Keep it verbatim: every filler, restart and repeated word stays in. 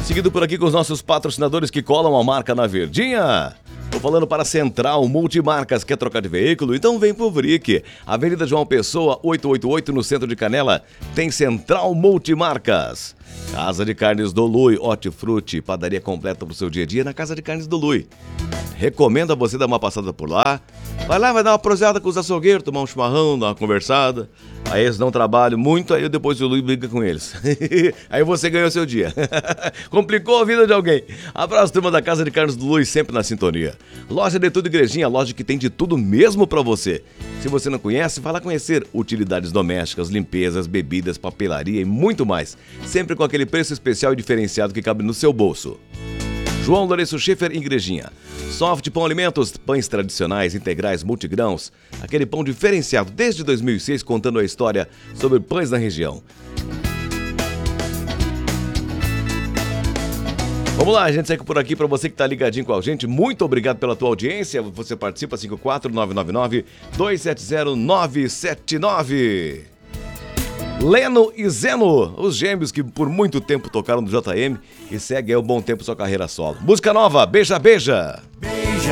Seguido por aqui com os nossos patrocinadores que colam a marca na Verdinha. Tô falando para Central Multimarcas. Quer trocar de veículo? Então vem pro Vric. Avenida João Pessoa, oitocentos e oitenta e oito, no centro de Canela. Tem Central Multimarcas. Casa de Carnes do Lui, Hortifruti, padaria completa pro seu dia a dia na Casa de Carnes do Lui. Recomendo a você dar uma passada por lá. Vai lá, vai dar uma proseada com os açougueiros, tomar um chimarrão, dar uma conversada. Aí eles não trabalham muito, aí depois o Lui briga com eles. Aí você ganhou seu dia. Complicou a vida de alguém. Abraço, turma da Casa de Carnes do Lui, sempre na sintonia. Loja de Tudo Igrejinha, loja que tem de tudo mesmo pra você. Se você não conhece, vá lá conhecer. Utilidades domésticas, limpezas, bebidas, papelaria e muito mais. Sempre com aquele preço especial e diferenciado que cabe no seu bolso. João Lourenço Schaefer, Igrejinha. Soft Pão Alimentos, pães tradicionais, integrais, multigrãos. Aquele pão diferenciado desde dois mil e seis, contando a história sobre pães na região. Vamos lá, a gente segue por aqui para você que está ligadinho com a gente. Muito obrigado pela tua audiência. Você participa cinco quatro nove nove nove, dois sete zero, nove sete nove. Leno e Zeno, os gêmeos que por muito tempo tocaram no J M e segue aí o bom tempo sua carreira solo. Música nova, Beija Beija.